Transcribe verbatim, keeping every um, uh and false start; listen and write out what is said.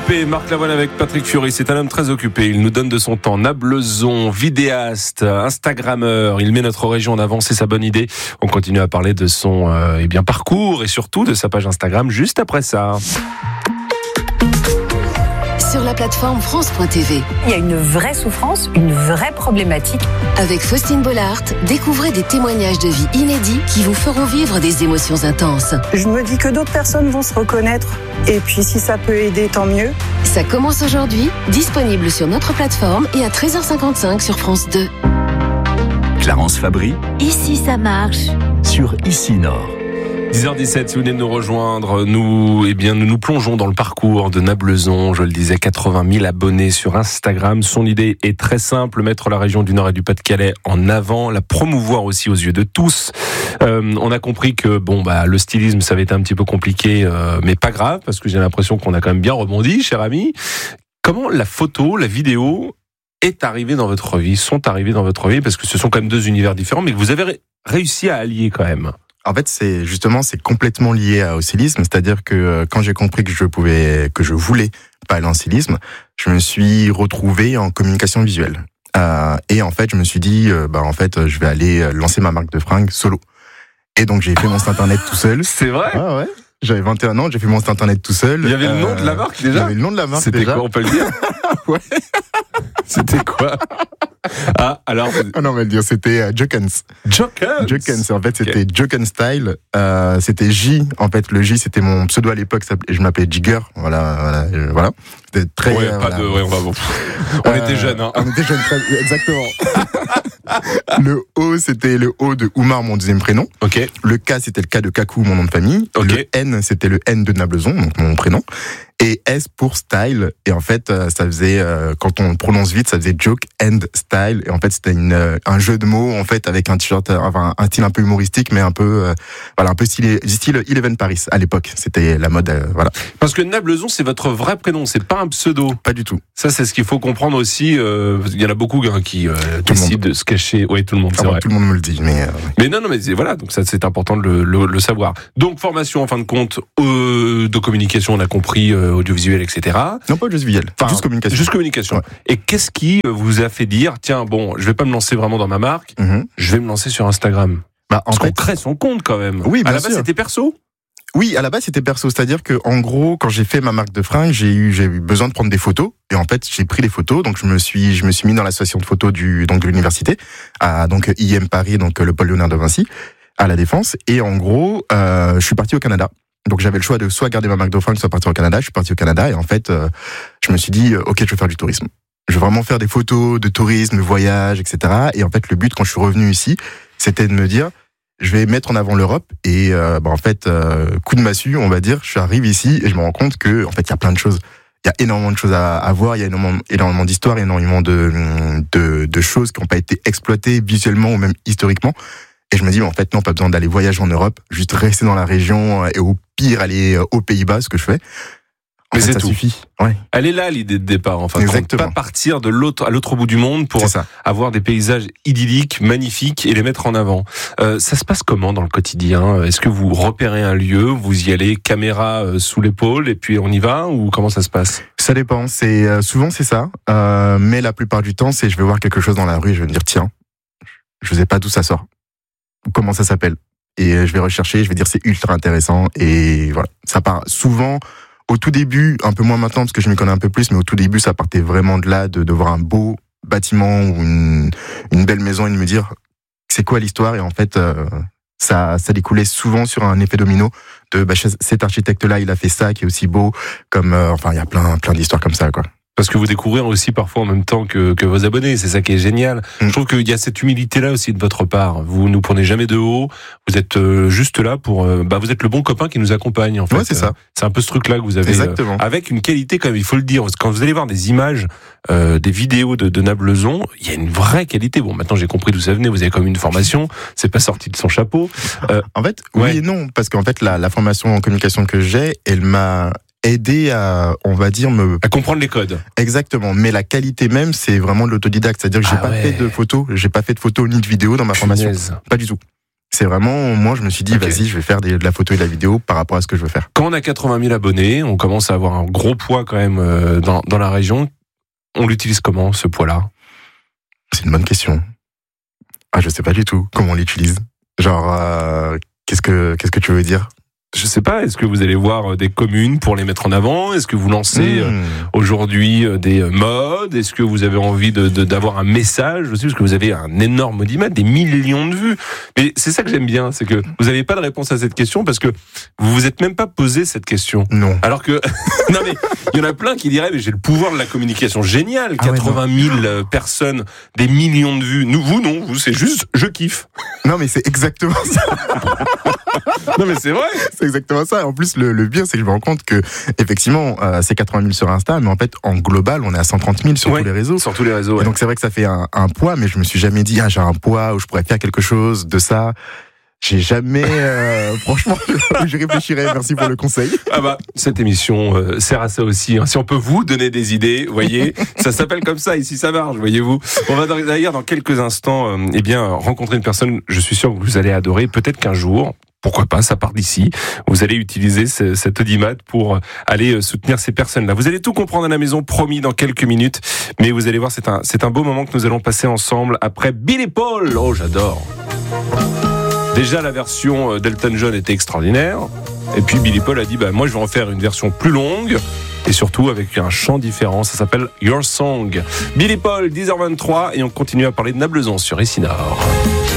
occupé, Marc Lavoine avec Patrick Fiori, c'est un homme très occupé, il nous donne de son temps. Nablezon, vidéaste, instagrammeur, il met notre région en avant, c'est sa bonne idée. On continue à parler de son euh, eh bien, parcours et surtout de sa page Instagram juste après ça. Sur la plateforme France point T V. Il y a une vraie souffrance, une vraie problématique. Avec Faustine Bollard, découvrez des témoignages de vie inédits qui vous feront vivre des émotions intenses. Je me dis que d'autres personnes vont se reconnaître. Et puis si ça peut aider, tant mieux. Ça commence aujourd'hui, disponible sur notre plateforme et à treize heures cinquante-cinq sur France deux. Clarence Fabry. Ici ça marche. Sur Ici Nord. dix heures dix-sept, si vous venez de nous rejoindre, nous, eh bien, nous nous plongeons dans le parcours de Nablezon. Je le disais, quatre-vingt mille abonnés sur Instagram. Son idée est très simple, mettre la région du Nord et du Pas-de-Calais en avant, la promouvoir aussi aux yeux de tous. Euh, on a compris que, bon, bah, le stylisme, ça avait été un petit peu compliqué, euh, mais pas grave, parce que j'ai l'impression qu'on a quand même bien rebondi, cher ami. Comment la photo, la vidéo est arrivée dans votre vie, sont arrivées dans votre vie, parce que ce sont quand même deux univers différents, mais que vous avez ré- réussi à allier quand même. En fait, c'est justement, c'est complètement lié au stylisme, c'est-à-dire que quand j'ai compris que je pouvais, que je voulais pas aller en stylisme, je me suis retrouvé en communication visuelle. Euh, et en fait, je me suis dit, euh, bah en fait, je vais aller lancer ma marque de fringues solo. Et donc, j'ai fait mon site internet tout seul. C'est vrai? Ah ouais. J'avais vingt et un ans, j'ai fait mon site internet tout seul. Il y avait euh, le nom de la marque déjà? Il y avait le nom de la marque C'était déjà. Quoi, on peut le dire? Ouais. C'était quoi? Ah, alors. Oh non, on va le dire, c'était euh, Jokens. Jokens. Jokens, en fait, c'était Okay. Joken Style. Euh, c'était J. En fait, le J, c'était mon pseudo à l'époque. Je m'appelais Jigger. Voilà, voilà, euh, voilà. C'était très. Ouais, euh, pas voilà. de. Ouais, on va. Bon. On Euh, était jeunes, hein. On était jeunes, très- exactement. Le O, c'était le O de Oumar, mon deuxième prénom. Ok. Le K, c'était le K de Kakou, mon nom de famille. Ok. Le N, c'était le N de Nablezon, donc mon prénom. Et S pour style. Et en fait, euh, ça faisait, euh, quand on prononce vite, ça faisait joke and style. Et en fait, c'était une, euh, un jeu de mots, en fait, avec un t-shirt, euh, enfin, un style un peu humoristique, mais un peu, euh, voilà, un peu stylé, style Eleven Paris, à l'époque. C'était la mode, euh, voilà. Parce que Nablezon, c'est votre vrai prénom, c'est pas un pseudo. Pas du tout. Ça, c'est ce qu'il faut comprendre aussi. Euh, il y en a beaucoup hein, qui euh, Tout le décident de se cacher. Oui, tout le monde, c'est Enfin, vrai. tout le monde me le dit, mais, euh, Mais non, non, mais c'est, voilà, donc ça, c'est important de le, le, le savoir. Donc, formation, en fin de compte, euh, de communication, on a compris, euh, audiovisuel, et cetera. non, pas juste visuel. Enfin, juste communication. Juste communication. Ouais. Et qu'est-ce qui vous a fait dire, tiens, bon, je vais pas me lancer vraiment dans ma marque, Mhm. je vais me lancer sur Instagram? Bah, en Parce fait, qu'on crée son compte quand même. Oui, bien à la base, sûr. c'était perso. Oui, à la base c'était perso, c'est-à-dire que en gros, quand j'ai fait ma marque de fringues, j'ai eu j'ai eu besoin de prendre des photos et en fait j'ai pris les photos, donc je me suis je me suis mis dans l'association de photos du donc de l'université à donc I M Paris, donc le pôle Léonard de Vinci à la Défense, et en gros euh, je suis parti au Canada. Donc j'avais le choix de soit garder ma marque de fringues, soit partir au Canada. Je suis parti au Canada et en fait euh, je me suis dit euh, ok, je vais faire du tourisme. Je vais vraiment faire des photos de tourisme, de voyage, et cetera. Et en fait le but quand je suis revenu ici, c'était de me dire je vais mettre en avant l'Europe et euh, bah en fait euh, coup de massue, on va dire, je arrive ici et je me rends compte que en fait il y a plein de choses, il y a énormément de choses à, à voir, il y a énormément, énormément d'histoires, énormément de, de de choses qui n'ont pas été exploitées visuellement ou même historiquement. Et je me dis, mais en fait, non, pas besoin d'aller voyager en Europe, juste rester dans la région et au pire aller aux Pays-Bas, ce que je fais. En Mais fait, c'est ça tout. suffit. Ouais, Elle est là, l'idée de départ, enfin. Exactement. Pas partir de l'autre, à l'autre bout du monde pour c'est ça. avoir des paysages idylliques, magnifiques et les mettre en avant. Euh, ça se passe comment dans le quotidien? Est-ce que vous repérez un lieu, vous y allez caméra euh, sous l'épaule et puis on y va, ou comment ça se passe? Ça dépend. C'est euh, souvent c'est ça, euh, mais la plupart du temps, c'est je vais voir quelque chose dans la rue, et je vais me dire tiens, je sais pas d'où ça sort, comment ça s'appelle, et euh, je vais rechercher, je vais dire c'est ultra intéressant, et voilà. Ça part souvent. Au tout début, un peu moins maintenant parce que je m'y connais un peu plus, mais au tout début, ça partait vraiment de là, de, de voir un beau bâtiment ou une, une belle maison et de me dire c'est quoi l'histoire, et en fait euh, ça, ça découlait souvent sur un effet domino de bah, cet architecte-là, il a fait ça qui est aussi beau, comme euh, enfin il y a plein plein d'histoires comme ça quoi. Parce que vous découvrez aussi parfois en même temps que, que vos abonnés, c'est ça qui est génial. Mm. Je trouve qu'il y a cette humilité-là aussi de votre part. Vous nous prenez jamais de haut, vous êtes euh, juste là pour... Euh, bah vous êtes le bon copain qui nous accompagne en fait. Ouais, c'est ça. Euh, c'est un peu ce truc-là que vous avez... Exactement. Euh, avec une qualité quand même, il faut le dire. Parce que quand vous allez voir des images, euh, des vidéos de, de Nablezon, il y a une vraie qualité. Bon, maintenant j'ai compris d'où ça venait, vous avez comme une formation, c'est pas sorti de son chapeau. Euh, En fait, ouais. oui et non, parce qu'en fait la, la formation en communication que j'ai, elle m'a aidé à, on va dire, me... à comprendre les codes. Exactement, mais la qualité même, c'est vraiment de l'autodidacte, c'est-à-dire que j'ai Ah pas ouais. fait de photos, j'ai pas fait de photos ni de vidéos dans ma formation, Punaise. pas du tout. C'est vraiment, moi, je me suis dit, Okay. vas-y, je vais faire des, de la photo et de la vidéo par rapport à ce que je veux faire. Quand on a quatre-vingt mille abonnés, on commence à avoir un gros poids quand même euh, dans, dans la région. On l'utilise comment, ce poids-là ? C'est une bonne question. Ah, je sais pas du tout comment on l'utilise. Genre, euh, qu'est-ce que, qu'est-ce que tu veux dire? Je sais pas, est-ce que vous allez voir des communes pour les mettre en avant ? Est-ce que vous lancez euh, Mmh. aujourd'hui euh, des euh, modes ? Est-ce que vous avez envie de, de, d'avoir un message aussi ? Parce que vous avez un énorme audimat, des millions de vues. Mais c'est ça que j'aime bien, c'est que vous n'avez pas de réponse à cette question parce que vous vous êtes même pas posé cette question. Non. Alors que, non mais, il y en a plein qui diraient, mais j'ai le pouvoir de la communication. Génial, Ah ouais, quatre-vingt mille personnes, des millions de vues. Nous, vous non, vous c'est juste, je kiffe. Non, mais c'est exactement ça. Non mais c'est vrai. C'est exactement ça. En plus, le, le pire, c'est que je me rends compte que, effectivement, euh, c'est quatre-vingt mille sur Insta, mais en fait, en global, on est à cent trente mille sur Ouais, tous les réseaux. Sur tous les réseaux. Et Ouais. donc, c'est vrai que ça fait un, un poids, mais je me suis jamais dit, ah, j'ai un poids où je pourrais faire quelque chose de ça. J'ai jamais, euh, franchement, j'y réfléchirai. Merci pour le conseil. Ah bah, cette émission euh, sert à ça aussi. Hein. Si on peut vous donner des idées, vous voyez, ça s'appelle comme ça, ici ça marche, voyez-vous. On va d'ailleurs dans quelques instants euh, eh bien, rencontrer une personne, je suis sûr que vous allez adorer. Peut-être qu'un jour, pourquoi pas, ça part d'ici, vous allez utiliser ce, cet audimat pour aller soutenir ces personnes-là. Vous allez tout comprendre à la maison, promis, dans quelques minutes. Mais vous allez voir, c'est un, c'est un beau moment que nous allons passer ensemble après Billy Paul. Oh, j'adore. Déjà, la version d'Elton John était extraordinaire. Et puis, Billy Paul a dit, bah, moi, je vais en faire une version plus longue. Et surtout, avec un chant différent. Ça s'appelle Your Song. Billy Paul, dix heures vingt-trois. Et on continue à parler de Nablezon sur Ici Nord.